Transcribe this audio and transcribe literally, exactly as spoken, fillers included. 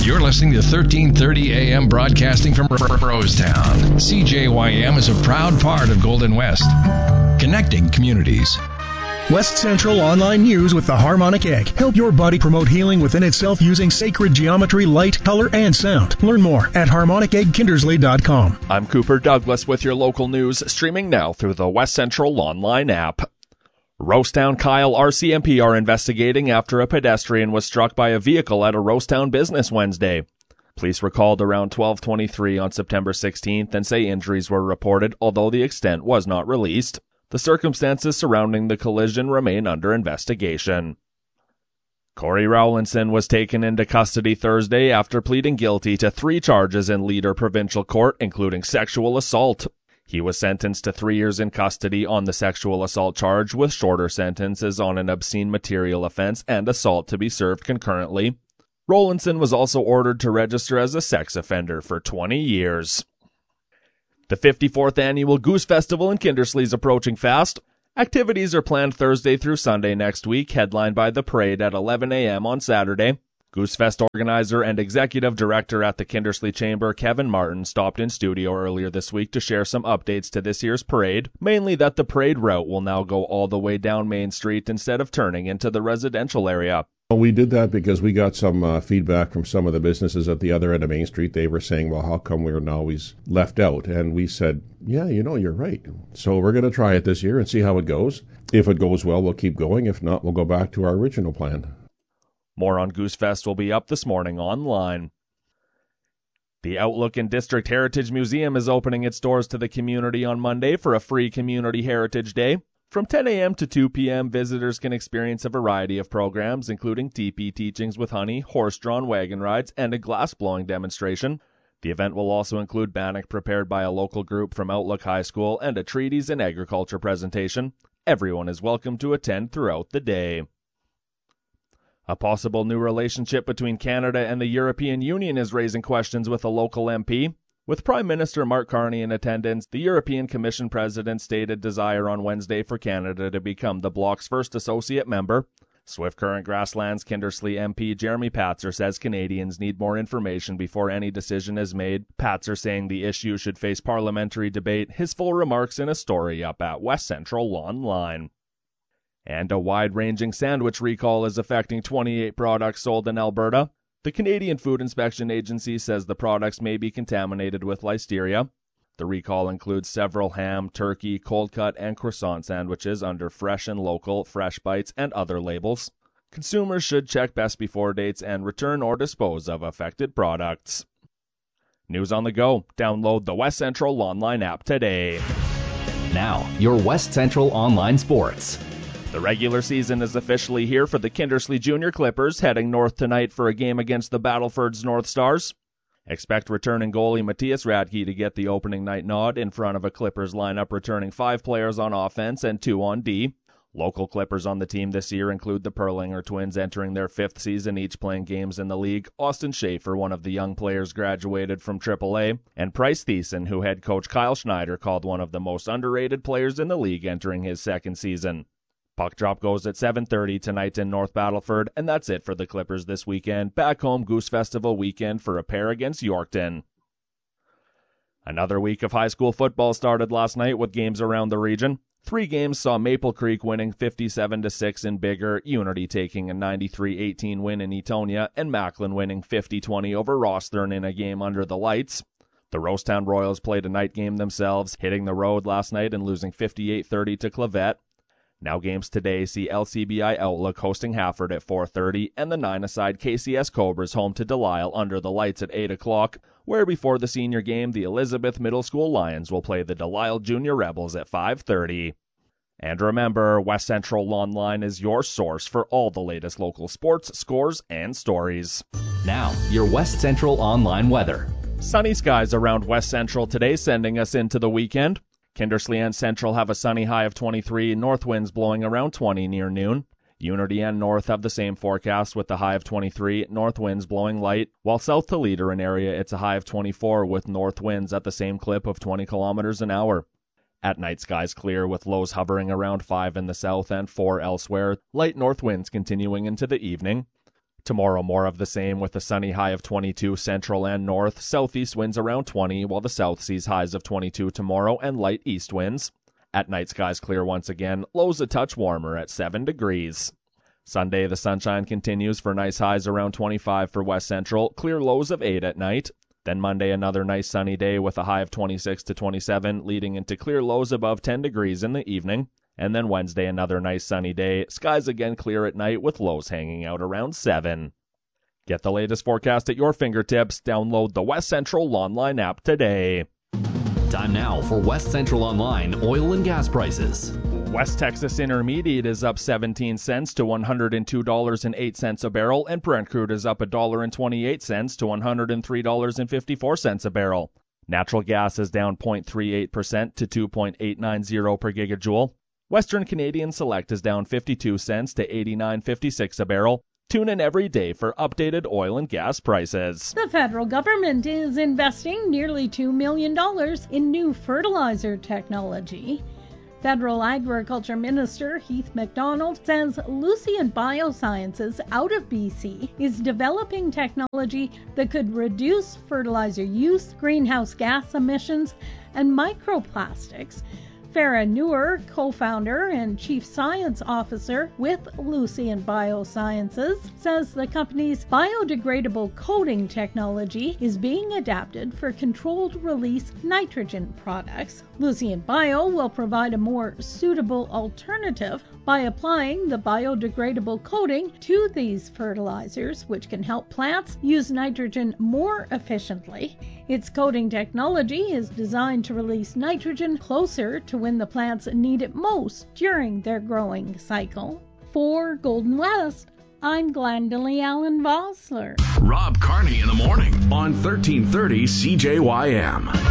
You're listening to thirteen thirty A M broadcasting from Rosetown. C J Y M is a proud part of Golden West, connecting communities. West Central Online News with the Harmonic Egg. Help your body promote healing within itself using sacred geometry, light, color, and sound. Learn more at harmonic egg kindersley dot com. I'm Cooper Douglas with your local news, streaming now through the West Central Online app. Rosetown Kyle R C M P are investigating after a pedestrian was struck by a vehicle at a Rosetown business Wednesday. Police were called around twelve twenty-three on September sixteenth and say injuries were reported, although the extent was not released. The circumstances surrounding the collision remain under investigation. Corey Rowlinson was taken into custody Thursday after pleading guilty to three charges in Leader Provincial Court, including sexual assault. He was sentenced to three years in custody on the sexual assault charge, with shorter sentences on an obscene material offense and assault to be served concurrently. Rowlinson was also ordered to register as a sex offender for twenty years. The fifty-fourth Annual Goose Festival in Kindersley is approaching fast. Activities are planned Thursday through Sunday next week, headlined by the parade at eleven a m on Saturday. Goosefest organizer and executive director at the Kindersley Chamber, Kevin Martin, stopped in studio earlier this week to share some updates to this year's parade, mainly that the parade route will now go all the way down Main Street instead of turning into the residential area. Well, we did that because we got some uh, feedback from some of the businesses at the other end of Main Street. They were saying, well, how come we're always left out? And we said, yeah, you know, you're right. So we're going to try it this year and see how it goes. If it goes well, we'll keep going. If not, we'll go back to our original plan. More on Goosefest will be up this morning online. The Outlook and District Heritage Museum is opening its doors to the community on Monday for a free Community Heritage Day. From ten a m to two p m, visitors can experience a variety of programs, including teepee teachings with honey, horse-drawn wagon rides, and a glass-blowing demonstration. The event will also include bannock prepared by a local group from Outlook High School and a treaties and agriculture presentation. Everyone is welcome to attend throughout the day. A possible new relationship between Canada and the European Union is raising questions with a local M P. With Prime Minister Mark Carney in attendance, the European Commission President stated desire on Wednesday for Canada to become the bloc's first associate member. Swift Current Grasslands Kindersley M P Jeremy Patzer says Canadians need more information before any decision is made. Patzer saying the issue should face parliamentary debate. His full remarks in a story up at West Central Online. And a wide-ranging sandwich recall is affecting twenty-eight products sold in Alberta. The Canadian Food Inspection Agency says the products may be contaminated with listeria. The recall includes several ham, turkey, cold-cut, and croissant sandwiches under Fresh and Local, Fresh Bites, and other labels. Consumers should check best before dates and return or dispose of affected products. News on the go. Download the West Central Online app today. Now, your West Central Online Sports. The regular season is officially here for the Kindersley Junior Clippers, heading north tonight for a game against the Battleford's North Stars. Expect returning goalie Matthias Radke to get the opening night nod in front of a Clippers lineup returning five players on offense and two on D. Local Clippers on the team this year include the Perlinger twins, entering their fifth season, each playing games in the league. Austin Schaefer, one of the young players, graduated from triple A, and Price Thiessen, who head coach Kyle Schneider called one of the most underrated players in the league, entering his second season. Puck drop goes at seven thirty tonight in North Battleford, and that's it for the Clippers this weekend. Back home, Goose Festival weekend for a pair against Yorkton. Another week of high school football started last night with games around the region. Three games saw Maple Creek winning fifty-seven to six in Biggar, Unity taking a ninety-three eighteen win in Etonia, and Macklin winning fifty twenty over Rosthern in a game under the lights. The Rosetown Royals played a night game themselves, hitting the road last night and losing fifty-eight thirty to Clavette. Now games today see L C B I Outlook hosting Hafford at four thirty, and the nine-a-side K C S Cobras home to Delisle under the lights at eight o'clock, where before the senior game, the Elizabeth Middle School Lions will play the Delisle Junior Rebels at five thirty. And remember, West Central Online is your source for all the latest local sports, scores, and stories. Now, your West Central Online weather. Sunny skies around West Central today, sending us into the weekend. Kindersley and Central have a sunny high of twenty-three, north winds blowing around twenty near noon. Unity and North have the same forecast with a high of twenty-three, north winds blowing light, while south to Leader and area it's a high of twenty-four with north winds at the same clip of twenty kilometers an hour. At night, skies clear with lows hovering around five in the south and four elsewhere, light north winds continuing into the evening. Tomorrow, more of the same with a sunny high of twenty-two central and north. Southeast winds around twenty, while the south sees highs of twenty-two tomorrow and light east winds. At night, skies clear once again, lows a touch warmer at seven degrees. Sunday, the sunshine continues for nice highs around twenty-five for west central, clear lows of eight at night. Then Monday, another nice sunny day with a high of twenty-six to twenty-seven, leading into clear lows above ten degrees in the evening. And then Wednesday, another nice sunny day. Skies again clear at night with lows hanging out around seven. Get the latest forecast at your fingertips. Download the West Central Online app today. Time now for West Central Online oil and gas prices. West Texas Intermediate is up seventeen cents to one hundred two dollars and eight cents a barrel, and Brent crude is up one dollar and twenty-eight cents to one hundred three dollars and fifty-four cents a barrel. Natural gas is down zero point three eight percent to two point eight nine zero per gigajoule. Western Canadian Select is down fifty-two cents to eighty-nine fifty-six a barrel. Tune in every day for updated oil and gas prices. The federal government is investing nearly two million dollars in new fertilizer technology. Federal Agriculture Minister Heath MacDonald says Lucient Biosciences out of B C is developing technology that could reduce fertilizer use, greenhouse gas emissions, and microplastics. Farah Noor, co-founder and chief science officer with Lucient Biosciences, says the company's biodegradable coating technology is being adapted for controlled release nitrogen products. Lucient Bio will provide a more suitable alternative by applying the biodegradable coating to these fertilizers, which can help plants use nitrogen more efficiently. Its coating technology is designed to release nitrogen closer to when the plants need it most during their growing cycle. For Golden West, I'm Glendalee Allen Vossler. Rob Carney in the morning on thirteen thirty C J Y M.